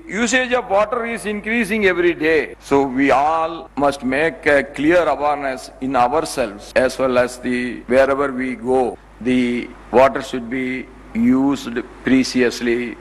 usage of water is increasing every day. So we all must make a clear awareness in ourselves as well as wherever we go. The water should be used preciously.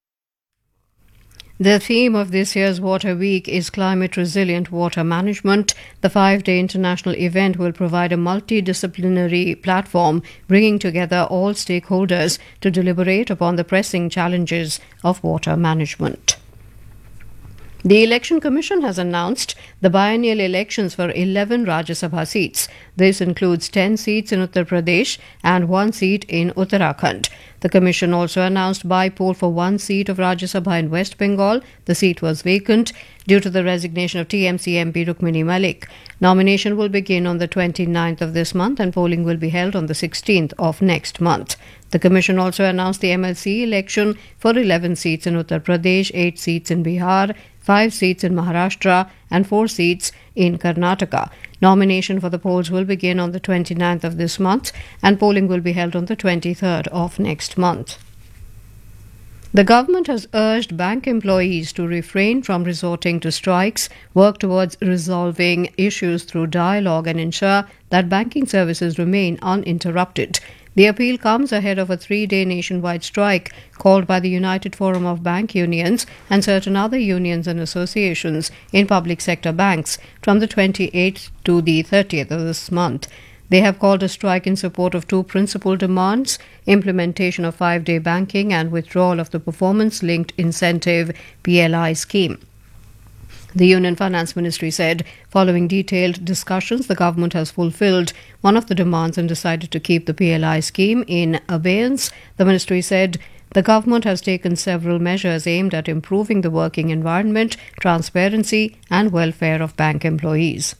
The theme of this year's Water Week is Climate Resilient Water Management. The 5-day international event will provide a multidisciplinary platform bringing together all stakeholders to deliberate upon the pressing challenges of water management. The Election Commission has announced the biennial elections for 11 Rajya Sabha seats. This includes 10 seats in Uttar Pradesh and 1 seat in Uttarakhand. The Commission also announced by-poll for 1 seat of Rajya Sabha in West Bengal. The seat was vacant due to the resignation of TMC MP Rukmini Malik. Nomination will begin on the 29th of this month and polling will be held on the 16th of next month. The Commission also announced the MLC election for 11 seats in Uttar Pradesh, 8 seats in Bihar, 5 seats in Maharashtra and 4 seats in Karnataka. Nomination for the polls will begin on the 29th of this month and polling will be held on the 23rd of next month. The government has urged bank employees to refrain from resorting to strikes, work towards resolving issues through dialogue and ensure that banking services remain uninterrupted. The appeal comes ahead of a 3-day nationwide strike called by the United Forum of Bank Unions and certain other unions and associations in public sector banks from the 28th to the 30th of this month. They have called a strike in support of 2 principal demands: implementation of 5-day banking and withdrawal of the performance-linked incentive PLI scheme. The Union Finance Ministry said, following detailed discussions, the government has fulfilled one of the demands and decided to keep the PLI scheme in abeyance. The ministry said the government has taken several measures aimed at improving the working environment, transparency and welfare of bank employees.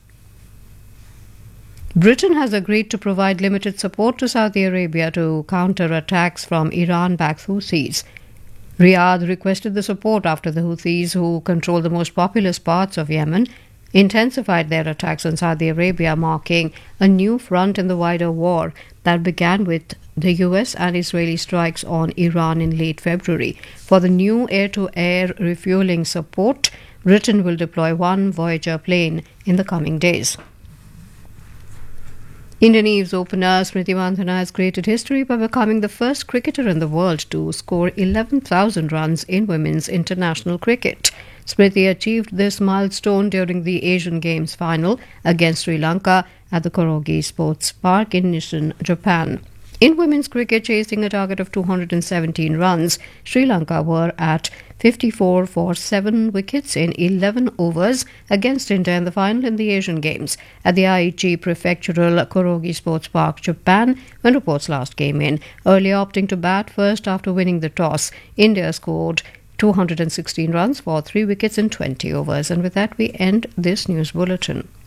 Britain has agreed to provide limited support to Saudi Arabia to counter attacks from Iran-backed Houthis. Riyadh requested the support after the Houthis, who control the most populous parts of Yemen, intensified their attacks on Saudi Arabia, marking a new front in the wider war that began with the US and Israeli strikes on Iran in late February. For the new air-to-air refueling support, Britain will deploy 1 Voyager plane in the coming days. Indian Eves opener Smriti Mandhana has created history by becoming the first cricketer in the world to score 11,000 runs in women's international cricket. Smriti achieved this milestone during the Asian Games final against Sri Lanka at the Korogi Sports Park in Nishin, Japan. In women's cricket, chasing a target of 217 runs, Sri Lanka were at 54 for 7 wickets in 11 overs against India in the final in the Asian Games at the Aichi Prefectural Korogi Sports Park, Japan, when reports last came in. Early opting to bat first after winning the toss, India scored 216 runs for 3 wickets in 20 overs. And with that, we end this news bulletin.